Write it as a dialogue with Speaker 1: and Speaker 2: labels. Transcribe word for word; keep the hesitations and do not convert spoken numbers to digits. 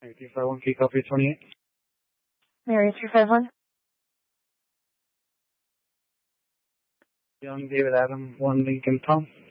Speaker 1: Area two five one, can you copy twenty-eight?
Speaker 2: Area three five one.
Speaker 1: Young David Adam, one Lincoln Tom.